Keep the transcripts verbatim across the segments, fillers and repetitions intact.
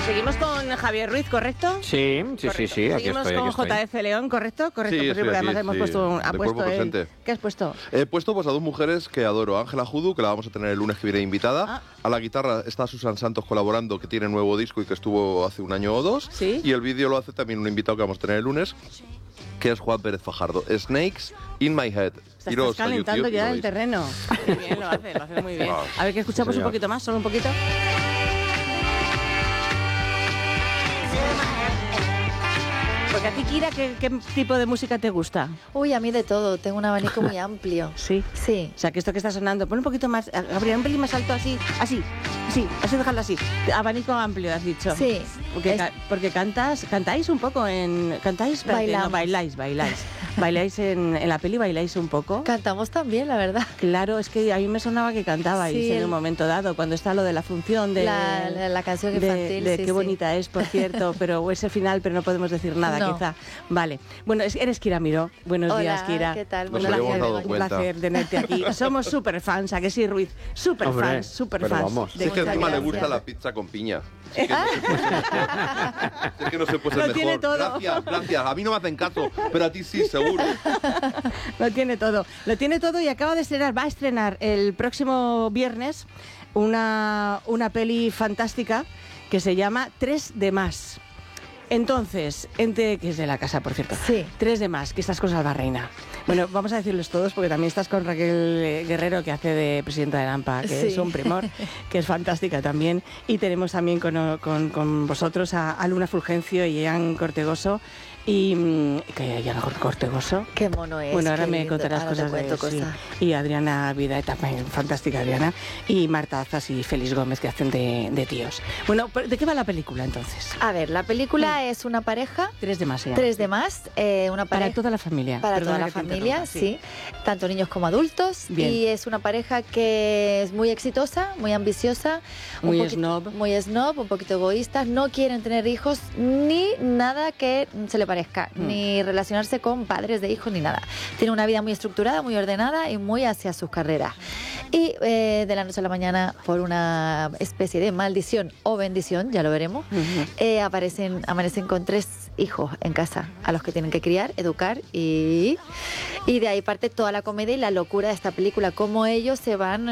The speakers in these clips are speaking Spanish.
Seguimos con Javier Ruiz, ¿correcto? Sí, sí, sí, sí, aquí Seguimos estoy, con aquí estoy. J F León, ¿correcto? Correcto, Sí, pues sí, estoy porque además aquí, hemos sí, puesto un, ha de puesto cuerpo él. presente. ¿Qué has puesto? He puesto pues a dos mujeres que adoro. Ángela Judu, que la vamos a tener el lunes que viene invitada. Ah. A la guitarra está Susan Santos colaborando, que tiene nuevo disco y que estuvo hace un año o dos. Sí. Y el vídeo lo hace también un invitado que vamos a tener el lunes, que es Juan Pérez Fajardo. Snakes in my head. Estás Iros a calentando YouTube y ya lo el veis. terreno. Muy bien, lo hace, lo hace muy bien. Wow. A ver, que escuchamos Sí, un señor. poquito más, solo un poquito. Porque a ti, Kira, ¿qué, qué tipo de música te gusta? Uy, a mí de todo, tengo un abanico muy amplio. Sí. Sí. O sea, que esto que está sonando, pon un poquito más, Gabriel, un pelín más alto, así, así, así, así, dejarlo así. Abanico amplio, has dicho. Sí. Porque, Es- ca- porque cantas, cantáis un poco en... ¿Cantáis? Espérate, no, Bailamos. bailáis, bailáis. ¿Bailáis en, en la peli, bailáis un poco? Cantamos también, la verdad. Claro, es que a mí me sonaba que cantabais Sí, en el- un momento dado, cuando está lo de la función de... La, la- la canción de, infantil, de sí, qué sí. bonita es, por cierto, pero es el final, pero no podemos decir nada, No. quizá. Vale. Bueno, es- eres Kira Miró. Buenos Hola, días, Kira. ¿qué tal? Nos Buenos habíamos días, dado Begoña. Un cuenta. placer tenerte aquí. Somos súper fans, ¿a que sí, Ruiz? Súper Hombre, fans, súper pero fans. vamos. Si es que Muchas encima le gracias. gusta la pizza con piña. Si es que no se puede ser mejor. Si es que no se puede ser Lo mejor. tiene todo. Gracias, gracias. A mí no me hacen caso, pero a ti sí, seguro. Lo tiene todo. Lo tiene todo y acaba de estrenar, va a estrenar el próximo viernes una, una peli fantástica que se llama Tres de Más. Entonces, entre, que es de la casa, por cierto. Sí. Tres de Más, que estás con Salva Reina. Bueno, vamos a decirlos todos porque también estás con Raquel Guerrero, que hace de presidenta de Lampa, que Sí. es un primor, que es fantástica también. Y tenemos también con, con, con vosotros a, a Luna Fulgencio y Ian Cortegoso. Y mm, que Ian Cortegoso. Qué mono es. Bueno, ahora qué me lindo. contarás Ahora te cosas de cuento sí. cosas. Y Adriana Vida, también fantástica Adriana. Y Marta Azas y Félix Gómez, que hacen de, de tíos. Bueno, ¿de qué va la película entonces? A ver, la película es una pareja, Tres de Más se llama. tres de más, eh, una Para pareja... toda la familia. Para Perdona toda la que te familia, interrumpa, sí. Tanto niños como adultos. Bien. Y es una pareja que es muy exitosa, muy ambiciosa. un Muy poquito- snob. Muy snob, un poquito egoístas. No quieren tener hijos ni nada que se le parezca. Mm. Ni relacionarse con padres de hijos ni nada. Tienen una vida muy estructurada, muy ordenada y muy hacia sus carreras. Y eh, de la noche a la mañana, por una especie de maldición o bendición, ya lo veremos, Ujú. eh, aparecen, amanecen con tres hijos en casa, a los que tienen que criar, educar y, y de ahí parte toda la comedia y la locura de esta película, cómo ellos se van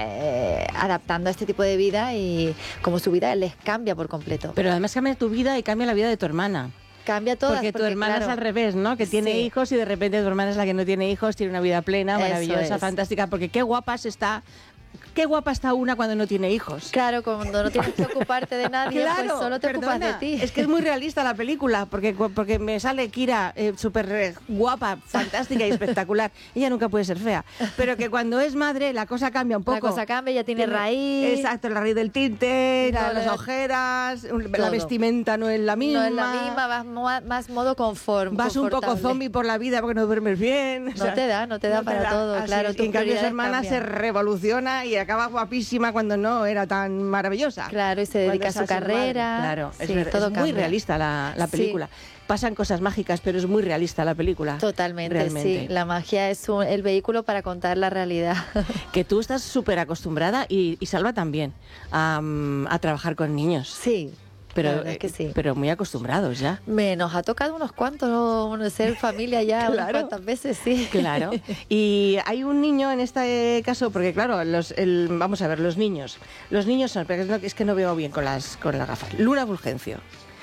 eh, adaptando a este tipo de vida y cómo su vida les cambia por completo. Pero además cambia tu vida y cambia la vida de tu hermana. Cambia todo. Porque tu hermana es al revés, ¿no? Que tiene Sí. hijos y de repente tu hermana es la que no tiene hijos, tiene una vida plena, Eso maravillosa, es. fantástica. Porque qué guapa se está... Qué guapa está una cuando no tiene hijos. Claro, cuando no tienes que ocuparte de nadie, Claro, pues solo te perdona, ocupas de ti. Es que es muy realista la película, porque, porque me sale Kira eh, súper eh, guapa, fantástica y espectacular. Ella nunca puede ser fea, pero que cuando es madre la cosa cambia un poco. La cosa cambia, ya tiene raíz. Exacto, la raíz del tinte, la- No, las no, ojeras, la todo. vestimenta no es la misma. No es la misma, vas mo- más modo conform, Vas un poco confortable. zombie por la vida porque no duermes bien. o No sea, te da, no te da para todo, Así claro, es. tus Y en cambio su prioridades hermana se cambian. revoluciona y acaba guapísima cuando no era tan maravillosa. Claro, y se Cuando dedica a es su ser madre. carrera. Claro, es, Sí, ver- todo es muy cambia. realista la, la Sí. película. Pasan cosas mágicas, pero es muy realista la película. Totalmente, Realmente. sí. La magia es un- el vehículo para contar la realidad. Que tú estás súper acostumbrada y, y Salva también a, mm, a trabajar con niños. Sí, Pero, la verdad es que eh, sí. pero muy acostumbrados ya. Me nos ha tocado unos cuantos, ¿no? ser familia ya unas Claro. cuantas veces, sí. Claro. Y hay un niño en este caso, porque claro, los, el, vamos a ver, los niños. Los niños son, porque es, no- es que no veo bien con las, con las gafas. Luna Fulgencio,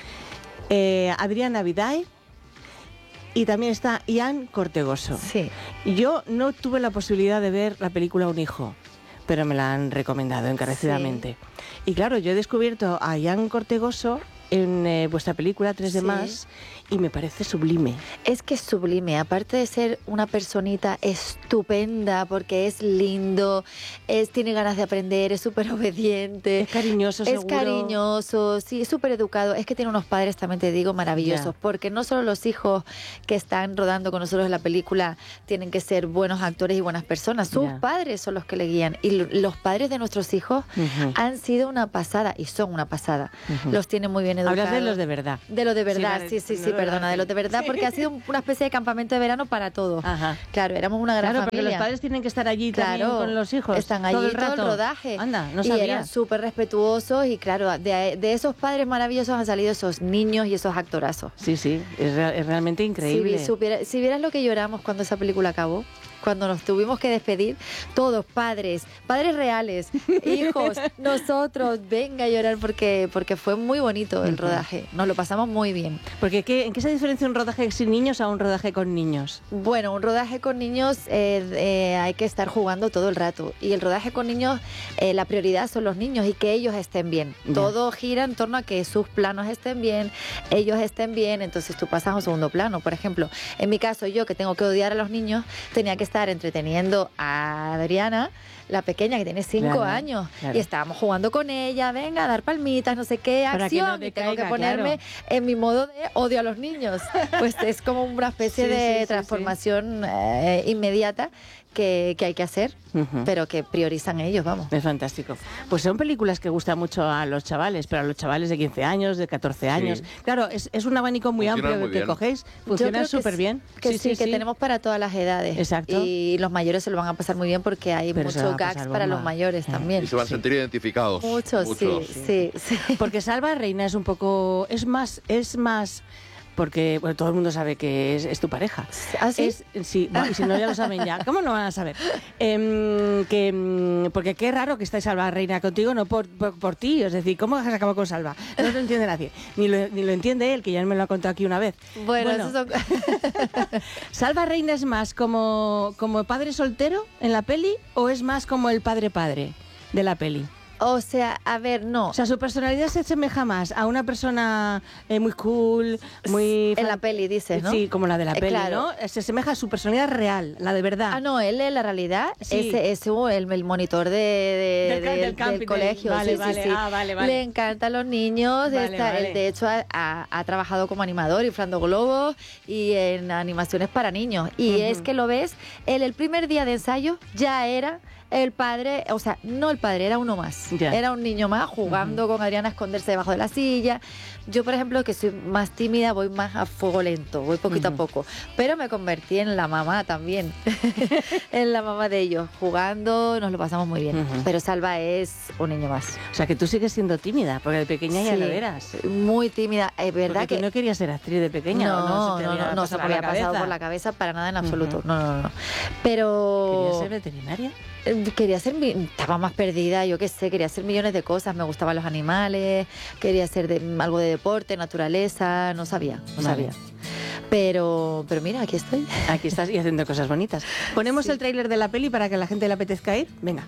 eh, Adriana Vidae y también está Ian Cortegoso. Sí. Yo no tuve la posibilidad de ver la película Un hijo, pero me la han recomendado encarecidamente. Y claro, yo he descubierto a Ian Cortegoso en eh, vuestra película Tres de Sí. Más y me parece sublime. Es que es sublime, aparte de ser una personita estupenda, porque es lindo, es, tiene ganas de aprender, es súper obediente. Es cariñoso, Es seguro. cariñoso, sí, es súper educado. Es que tiene unos padres, también te digo, maravillosos. Ya. Porque no solo los hijos que están rodando con nosotros en la película tienen que ser buenos actores y buenas personas. Sus Ya. padres son los que le guían. Y lo- los padres de nuestros hijos Ujú. han sido una pasada, y son una pasada. Ujú. Los tienen muy bien educados. Hablas de los de verdad. De los de verdad, vale, sí, sí, sí, no, perdona, de los de verdad, sí. porque ha sido una especie de campamento de verano para todo. Ajá. Claro, éramos una gran Claro, porque familia. los padres tienen que estar allí Claro, también con los hijos. están allí todo el todo el rato. rodaje. Anda, no y sabía. eran súper respetuosos y claro, de, de esos padres maravillosos han salido esos niños y esos actorazos. Sí, sí, es, real- es realmente Si, increíble. vi- supiera- si vieras lo que lloramos cuando esa película acabó, cuando nos tuvimos que despedir, todos, padres, padres reales, hijos, nosotros, venga a llorar porque, porque fue muy bonito el rodaje, nos lo pasamos muy bien. Porque ¿qué, ¿en qué se diferencia un rodaje sin niños a un rodaje con niños? Bueno, un rodaje con niños eh, eh, hay que estar jugando todo el rato y el rodaje con niños, eh, la prioridad son los niños y que ellos estén bien. Ya. Todo gira en torno a que sus planos estén bien, ellos estén bien, entonces tú pasas a un segundo plano. Por ejemplo, en mi caso, yo que tengo que odiar a los niños, tenía que estar entreteniendo a Adriana, la pequeña que tiene cinco Claro, años, claro. y estábamos jugando con ella, venga, a dar palmitas, no sé qué, Para que acción, no y tengo que decaiga, ponerme claro. en mi modo de odio a los niños. Pues es como una especie Sí, de sí, sí, sí. transformación eh, inmediata que, que hay que hacer, Ujú. pero que priorizan ellos, vamos. Es fantástico. Pues son películas que gustan mucho a los chavales, pero a los chavales de quince años, de catorce años. Claro, es, es un abanico muy Funcionan amplio muy que bien. cogéis. Yo Funciona creo que súper sí, bien. Que sí, que tenemos para todas las edades. Exacto. Y los mayores se lo van a pasar muy bien porque hay Pero se lo van muchos a pasar gags para bomba. los mayores Eh. también. Y se van a sentir identificados. Muchos, Muchos. sí, sí, sí. Porque Salva Reina es un poco... Es más... Es más porque bueno, todo el mundo sabe que es, es tu pareja. ¿Ah, sí? Es, sí, bueno, y si no ya lo saben ya. ¿Cómo no van a saber? Em, que, em, porque qué raro que esté Salva Reina contigo, no por, por, por ti. Es decir, ¿cómo has acabado con Salva? No lo entiende nadie. Ni lo, ni lo entiende él, que ya me lo ha contado aquí una vez. Bueno, eso son... ¿Salva Reina es más como, como padre soltero en la peli o es más como el padre-padre de la peli? O sea, a ver, no. O sea, su personalidad se asemeja más a una persona eh, muy cool, muy... En la peli, dices, ¿no? Sí, como la de la Eh, peli, claro. ¿no? Se asemeja a su personalidad real, la de verdad. Ah, no, él en la realidad Sí. es, es el, el monitor de, de- Del ca- del- del camping, del del- colegio. vale, sí, sí, vale, sí. ah, vale, vale. Le encantan los niños. Vale, está- vale. Él, de hecho, ha, ha- ha trabajado como animador, inflando globos y en animaciones para niños. Y Ujú. es que lo ves, él el primer día de ensayo ya era el padre, o sea, no el padre, era uno más. Ya. Era un niño más jugando con Adriana a esconderse debajo de la silla. Yo, por ejemplo, que soy más tímida, voy más a fuego lento, voy poquito Ujú. a poco. Pero me convertí en la mamá también. En la mamá de ellos, jugando, nos lo pasamos muy bien. Ujú. Pero Salva es un niño más. O sea, que tú sigues siendo tímida, porque de pequeña ya Sí, lo eras. muy tímida. Es verdad Porque que tú no querías ser actriz de pequeña, no, ¿o no, se te no, había no, no se pasado me por la había pasado cabeza? por la cabeza para nada en absoluto. Ujú. No, no, no. Pero ¿Querías ser veterinaria? Eh, Quería ser, mi- estaba más perdida, yo qué sé, quería hacer millones de cosas, me gustaban los animales, quería hacer de- algo de deporte, naturaleza, no sabía, no Vale. sabía. Pero, pero mira, aquí estoy. Aquí estás y haciendo cosas bonitas. Ponemos Sí. el tráiler de la peli para que a la gente le apetezca ir. Venga.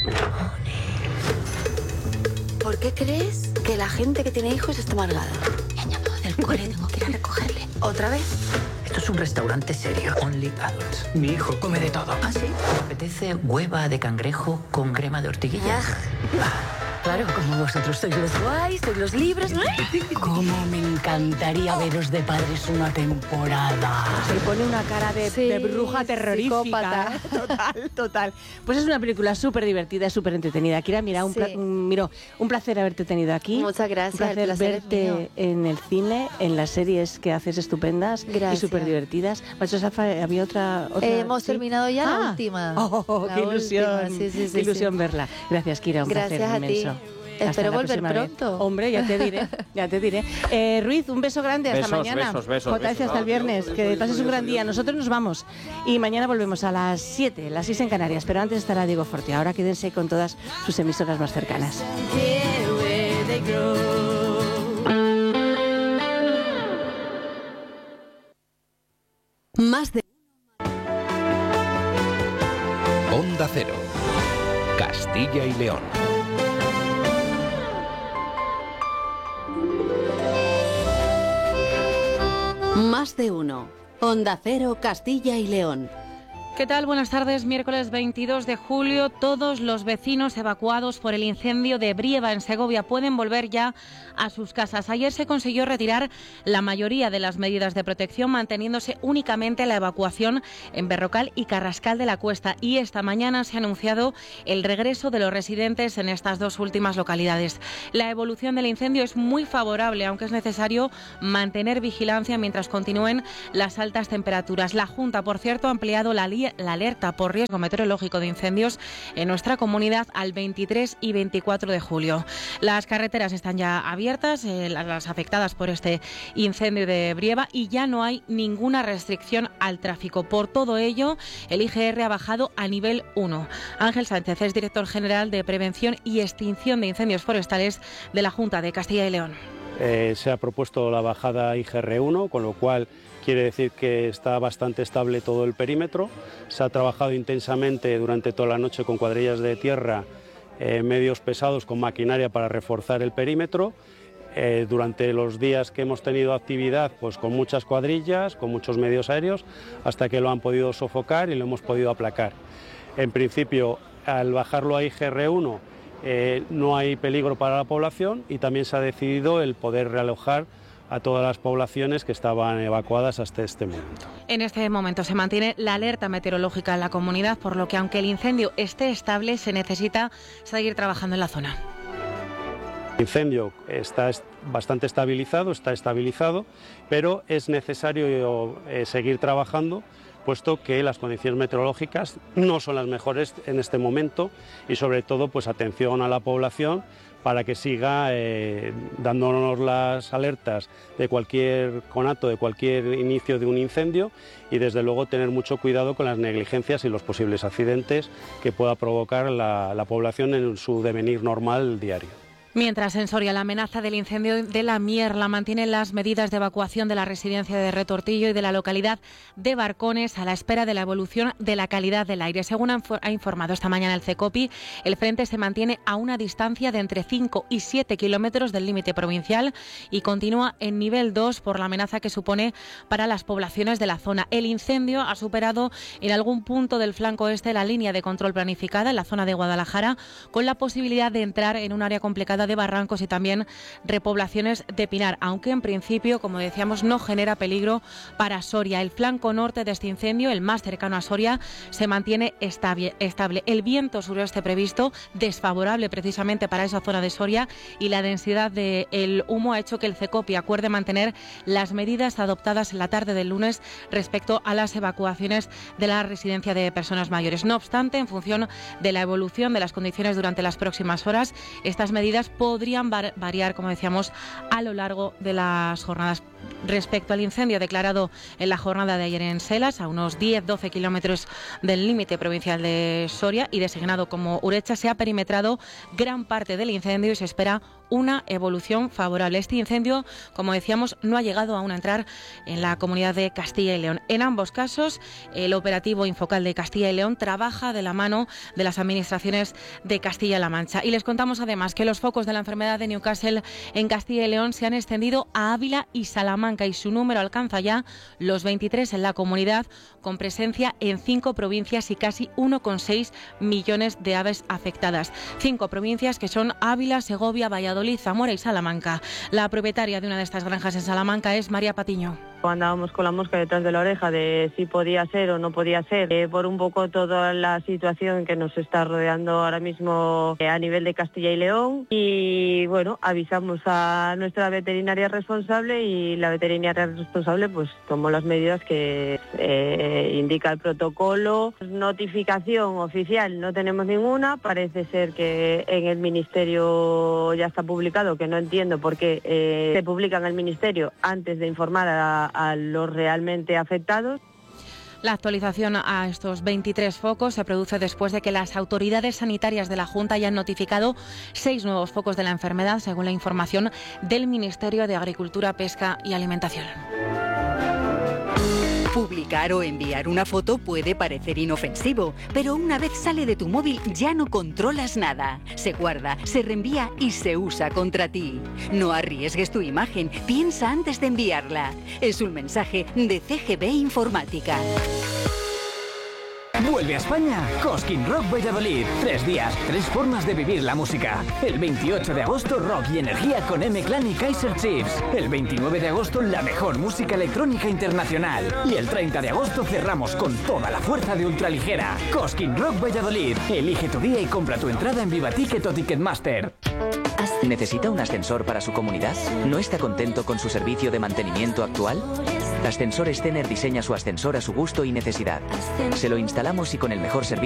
¿Por qué crees que la gente que tiene hijos está amargada? Me han llamado del cole, tengo que ir a recogerle. ¿Otra vez? Esto es un restaurante serio. Only adults. Mi hijo come de todo. ¿Ah, sí? ¿Me apetece hueva de cangrejo con crema de ortiguillas? Claro, como vosotros sois los guays, sois los libres, ¿no? Cómo me encantaría veros de padres una temporada. Se pone una cara de, Sí, de bruja terrorífica. psicópata. Total, total. Pues es una película súper divertida, súper entretenida. Kira, mira, un, pla- Sí. un- miro, un placer haberte tenido aquí. Muchas gracias, Un placer, el placer es verte mío. en el cine, en las series que haces estupendas y Gracias. súper divertidas. Macho Safa, había otra. otra Eh, hemos ¿sí? terminado ya la Ah. última. Oh, La qué ilusión. última, sí, sí, sí, qué ilusión sí. verla. Gracias, Kira, un Gracias placer a ti. inmenso. Espero Hasta la volver próxima vez. pronto. Hombre, ya te diré, ya te diré. Eh, Ruiz, un beso grande, hasta Besos, mañana. besos, besos, J S, besos. hasta el viernes. Que pases un gran día. Nosotros nos vamos. Y mañana volvemos a las siete, las seis en Canarias. Pero antes estará Diego Forte. Ahora quédense con todas sus emisoras más cercanas. Más de Onda Cero, Castilla y León. Más de uno. Onda Cero, Castilla y León. ¿Qué tal? Buenas tardes. Miércoles veintidós de julio. Todos los vecinos evacuados por el incendio de Brieva, en Segovia, pueden volver ya a sus casas. Ayer se consiguió retirar la mayoría de las medidas de protección, manteniéndose únicamente la evacuación en Berrocal y Carrascal de la Cuesta. Y esta mañana se ha anunciado el regreso de los residentes en estas dos últimas localidades. La evolución del incendio es muy favorable, aunque es necesario mantener vigilancia mientras continúen las altas temperaturas. La Junta, por cierto, ha ampliado la línea la alerta por riesgo meteorológico de incendios en nuestra comunidad al veintitrés y veinticuatro de julio. Las carreteras están ya abiertas, eh, las afectadas por este incendio de Brieva, y ya no hay ninguna restricción al tráfico. Por todo ello, el I G R ha bajado a nivel uno. Ángel Sánchez es director general de Prevención y Extinción de Incendios Forestales de la Junta de Castilla y León. Eh, se ha propuesto la bajada I G R uno, con lo cual quiere decir que está bastante estable todo el perímetro. Se ha trabajado intensamente durante toda la noche con cuadrillas de tierra, eh, medios pesados, con maquinaria para reforzar el perímetro. Eh, durante los días que hemos tenido actividad, pues con muchas cuadrillas, con muchos medios aéreos, hasta que lo han podido sofocar y lo hemos podido aplacar. En principio, al bajarlo a I G R uno, eh, no hay peligro para la población, y también se ha decidido el poder realojar a todas las poblaciones que estaban evacuadas hasta este momento. En este momento se mantiene la alerta meteorológica en la comunidad, por lo que aunque el incendio esté estable, se necesita seguir trabajando en la zona. El incendio está bastante estabilizado, está estabilizado, pero es necesario eh, seguir trabajando, puesto que las condiciones meteorológicas no son las mejores en este momento, y sobre todo pues atención a la población para que siga eh, dándonos las alertas de cualquier conato, de cualquier inicio de un incendio, y desde luego tener mucho cuidado con las negligencias y los posibles accidentes que pueda provocar la, la población en su devenir normal diario. Mientras en Soria la amenaza del incendio de la Mierla mantiene las medidas de evacuación de la residencia de Retortillo y de la localidad de Barcones a la espera de la evolución de la calidad del aire. Según ha informado esta mañana el CECOPI, el frente se mantiene a una distancia de entre cinco y siete kilómetros del límite provincial y continúa en nivel dos por la amenaza que supone para las poblaciones de la zona. El incendio ha superado en algún punto del flanco este la línea de control planificada en la zona de Guadalajara, con la posibilidad de entrar en un área complicada de barrancos y también repoblaciones de pinar, aunque en principio, como decíamos, no genera peligro para Soria. El flanco norte de este incendio, el más cercano a Soria, se mantiene estable. El viento suroeste previsto, desfavorable precisamente para esa zona de Soria, y la densidad del humo ha hecho que el CECOPI acuerde mantener las medidas adoptadas en la tarde del lunes respecto a las evacuaciones de la residencia de personas mayores. No obstante, en función de la evolución de las condiciones durante las próximas horas, estas medidas podrían variar, como decíamos, a lo largo de las jornadas. Respecto al incendio declarado en la jornada de ayer en Selas, a unos diez a doce kilómetros del límite provincial de Soria y designado como Urecha, se ha perimetrado gran parte del incendio y se espera una evolución favorable. Este incendio, como decíamos, no ha llegado aún a entrar en la comunidad de Castilla y León. En ambos casos, el operativo Infocal de Castilla y León trabaja de la mano de las administraciones de Castilla-La Mancha. Y les contamos además que los focos de la enfermedad de Newcastle en Castilla y León se han extendido a Ávila y Salamanca, y su número alcanza ya los veintitrés en la comunidad, con presencia en cinco provincias y casi uno coma seis millones de aves afectadas. Cinco provincias que son Ávila, Segovia, Valladolid, Zamora y Salamanca. La propietaria de una de estas granjas en Salamanca es María Patiño. Andábamos con la mosca detrás de la oreja de si podía ser o no podía ser, eh, por un poco toda la situación que nos está rodeando ahora mismo eh, a nivel de Castilla y León. Y bueno, avisamos a nuestra veterinaria responsable, y la veterinaria responsable pues tomó las medidas que eh, indica el protocolo. Notificación oficial no tenemos ninguna. Parece ser que en el Ministerio ya está publicado, que no entiendo por qué eh, se publica en el Ministerio antes de informar a a los realmente afectados. La actualización a estos veintitrés focos se produce después de que las autoridades sanitarias de la Junta hayan notificado seis nuevos focos de la enfermedad, según la información del Ministerio de Agricultura, Pesca y Alimentación. Publicar o enviar una foto puede parecer inofensivo, pero una vez sale de tu móvil ya no controlas nada. Se guarda, se reenvía y se usa contra ti. No arriesgues tu imagen, piensa antes de enviarla. Es un mensaje de C G B Informática. Vuelve a España Cosquín Rock Valladolid. Tres días, tres formas de vivir la música. El veintiocho de agosto, rock y energía con M-Clan y Kaiser Chiefs. El veintinueve de agosto, la mejor música electrónica internacional. Y el treinta de agosto cerramos con toda la fuerza de ultraligera. Cosquín Rock Valladolid. Elige tu día y compra tu entrada en Vivaticket o Ticketmaster. ¿Necesita un ascensor para su comunidad? ¿No está contento con su servicio de mantenimiento actual? Ascensores Tener diseña su ascensor a su gusto y necesidad. Se lo instalamos y con el mejor servicio